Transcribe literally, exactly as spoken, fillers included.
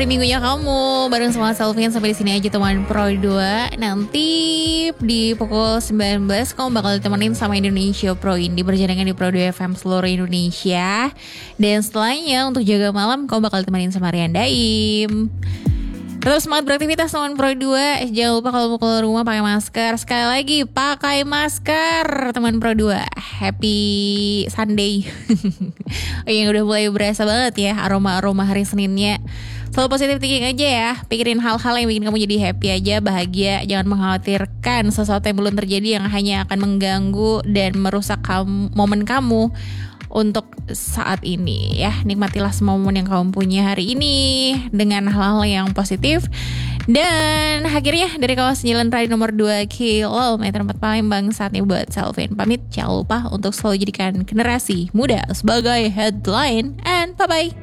hari minggunya kamu bareng sama Selvin. Sampai di sini aja teman Pro dua. Nanti di pukul sembilan belas kamu bakal ditemenin sama Indonesia Pro Indie berjaringan di Pro dua F M seluruh Indonesia. Dan setelahnya untuk jaga malam kamu bakal ditemenin sama Rian Daim. Tetap semangat beraktivitas teman Pro dua. eh, Jangan lupa kalau mau keluar rumah pakai masker. Sekali lagi pakai masker teman Pro dua. Happy Sunday. Yang udah mulai berasa banget ya aroma-aroma hari Seninnya. Selalu positif thinking aja ya. Pikirin hal-hal yang bikin kamu jadi happy aja, bahagia. Jangan mengkhawatirkan sesuatu yang belum terjadi yang hanya akan mengganggu dan merusak kamu, momen kamu untuk saat ini ya. Nikmatilah semua momen yang kamu punya hari ini dengan hal-hal yang positif. Dan akhirnya dari kawasan Jalan Raya nomor dua kilometer empat Palembang, saatnya buat Selvin pamit. Jangan lupa untuk selalu jadikan generasi muda sebagai headline. And bye-bye.